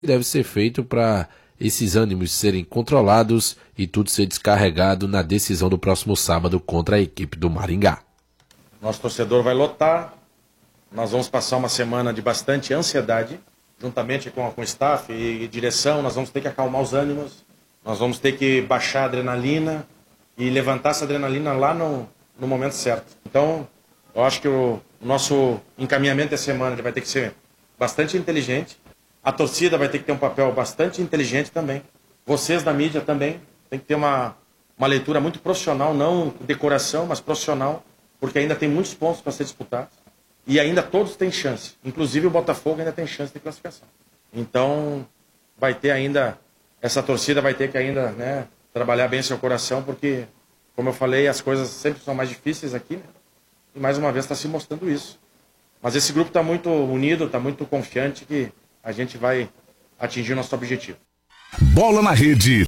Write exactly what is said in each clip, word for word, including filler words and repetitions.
deve ser feito para esses ânimos serem controlados e tudo ser descarregado na decisão do próximo sábado contra a equipe do Maringá. Nosso torcedor vai lotar, nós vamos passar uma semana de bastante ansiedade, juntamente com, com o staff e, e direção, nós vamos ter que acalmar os ânimos, nós vamos ter que baixar a adrenalina e levantar essa adrenalina lá no, no momento certo. Então, eu acho que o, o nosso encaminhamento essa semana vai ter que ser bastante inteligente, a torcida vai ter que ter um papel bastante inteligente também, vocês da mídia também, tem que ter uma, uma leitura muito profissional, não decoração, mas profissional, porque ainda tem muitos pontos para ser disputados e ainda todos têm chance, inclusive o Botafogo ainda tem chance de classificação. Então, vai ter ainda, essa torcida vai ter que ainda, né, trabalhar bem seu coração, porque, como eu falei, as coisas sempre são mais difíceis aqui, né? E mais uma vez está se mostrando isso. Mas esse grupo está muito unido, está muito confiante que a gente vai atingir o nosso objetivo. Bola na Rede.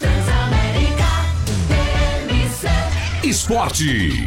Esporte.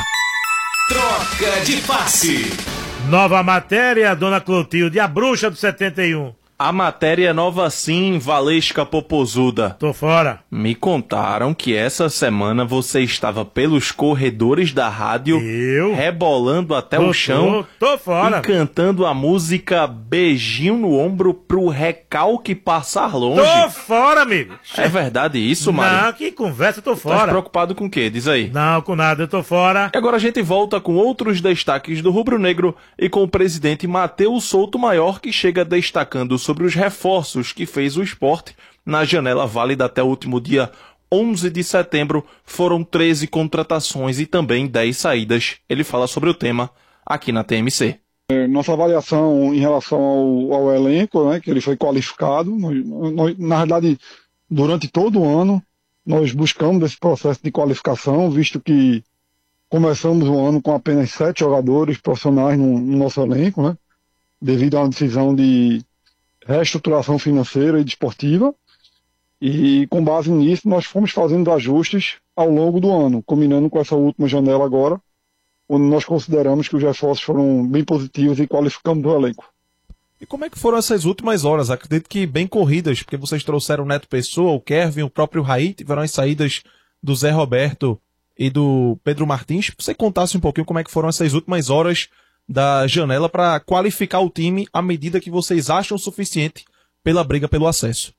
Troca de passe. Nova matéria, dona Clotilde, a bruxa do setenta e um. A matéria é nova sim, Valesca Popozuda. Tô fora. Me contaram que essa semana você estava pelos corredores da rádio, Eu? rebolando até Tô, o chão tô, tô fora. e cantando a música Beijinho no Ombro pro recalque passar longe. Tô fora, amigo. É verdade isso, Mário? Não, que conversa, tô Tá fora. preocupado com o quê? Diz aí. Não, com nada, eu tô fora. E agora a gente volta com outros destaques do Rubro Negro e com o presidente Matheus Souto Maior, que chega destacando sobre os reforços que fez o Sport na janela válida até o último dia onze de setembro. Foram treze contratações e também dez saídas. Ele fala sobre o tema aqui na T M C. Nossa avaliação em relação ao, ao elenco, né, que ele foi qualificado, nós, nós, na verdade, durante todo o ano, nós buscamos esse processo de qualificação, visto que começamos o ano com apenas sete jogadores profissionais no, no nosso elenco, né, devido a uma decisão de reestruturação financeira e desportiva, e com base nisso nós fomos fazendo ajustes ao longo do ano, combinando com essa última janela agora, onde nós consideramos que os reforços foram bem positivos e qualificamos o elenco. E como é que foram essas últimas horas? Acredito que bem corridas, porque vocês trouxeram o Neto Pessoa, o Kevin, o próprio Raí, tiveram as saídas do Zé Roberto e do Pedro Martins. Você contasse um pouquinho como é que foram essas últimas horas da janela para qualificar o time à medida que vocês acham suficiente pela briga pelo acesso.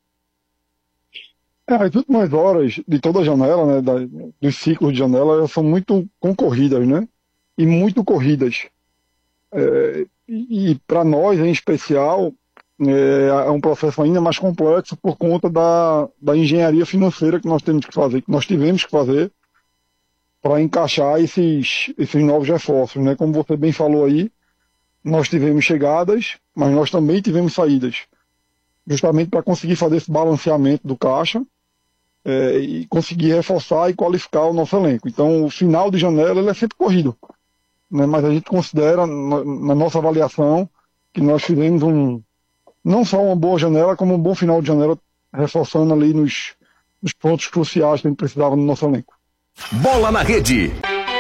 É, as últimas horas de toda a janela, né, da, dos ciclos de janela, elas são muito concorridas, né, e muito corridas. É, e e para nós, em especial, é, é um processo ainda mais complexo por conta da, da engenharia financeira que nós temos que fazer, que nós tivemos que fazer para encaixar esses, esses novos reforços, né? Como você bem falou aí, nós tivemos chegadas, mas nós também tivemos saídas, justamente para conseguir fazer esse balanceamento do caixa é, e conseguir reforçar e qualificar o nosso elenco. Então, o final de janela ele é sempre corrido, né? Mas a gente considera, na, na nossa avaliação, que nós fizemos um, não só uma boa janela, como um bom final de janela, reforçando ali nos, nos pontos cruciais que a gente precisava no nosso elenco. Bola na Rede.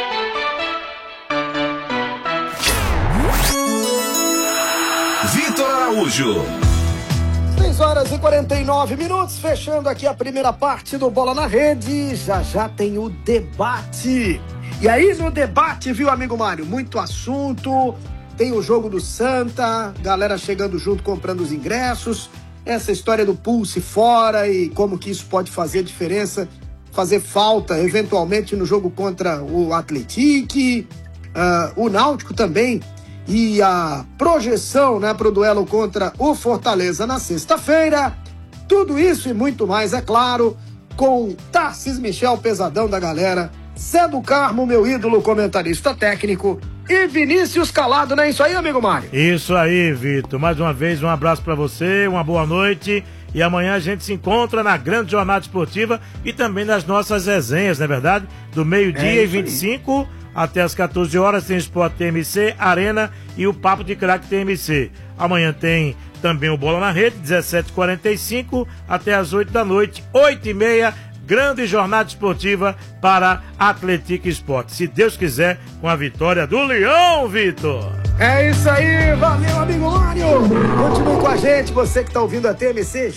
Vitor Araújo. seis horas e quarenta e nove minutos, fechando aqui a primeira parte do Bola na Rede. Já já tem o debate. E aí no debate, viu, amigo Mário? Muito assunto. Tem o jogo do Santa, galera chegando junto, comprando os ingressos. Essa história do Pulse fora e como que isso pode fazer diferença, fazer falta, eventualmente, no jogo contra o Atlético, uh, o Náutico também, e a projeção, né, para o duelo contra o Fortaleza na sexta-feira. Tudo isso e muito mais, é claro, com Tarcís Michel, pesadão da galera, Zé do Carmo, meu ídolo comentarista técnico, e Vinícius Calado, não é isso aí, amigo Mário? Isso aí, Vitor. Mais uma vez, um abraço pra você, uma boa noite. E amanhã a gente se encontra na grande jornada esportiva e também nas nossas resenhas, não é verdade? Do meio-dia É e vinte e cinco até as quatorze horas tem Sport T M C, Arena e o Papo de Craque T M C. Amanhã tem também o Bola na Rede, dezessete e quarenta e cinco até as oito da noite, oito e meia, grande jornada esportiva para Atlético Esporte. Se Deus quiser, com a vitória do Leão, Vitor! É isso aí, valeu, amigo Mário. Continue com a gente, você que está ouvindo a T M C.